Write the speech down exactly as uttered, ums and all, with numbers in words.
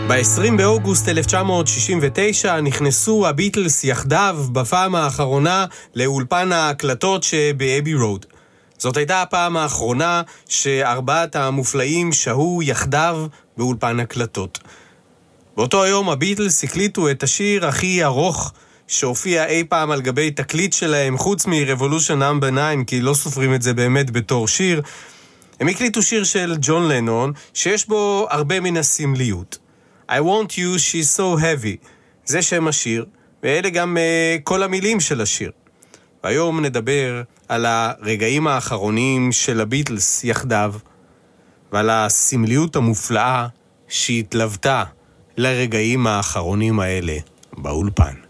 ב-עשרים באוגוסט אלף תשע מאות שישים ותשע נכנסו הביטלס יחדיו בפעם האחרונה לאולפן ההקלטות שבאבי רוד. זאת הייתה הפעם האחרונה שארבעת המופלאים שהו יחדיו באולפן הקלטות. באותו היום הביטלס הקליטו את השיר הכי ארוך שהופיע אי פעם על גבי תקליט שלהם, חוץ מ-Revolution נאמבר תשע, כי לא סופרים את זה באמת בתור שיר. הם הקליטו שיר של ג'ון לנון שיש בו הרבה מן הסמליות. I want you, she's so heavy. זה שם השיר, ואלה גם uh, כל המילים של השיר. והיום נדבר על הרגעים האחרונים של הביטלס יחדיו, ועל הסמליות המופלאה שהתלוותה לרגעים האחרונים האלה באולפן.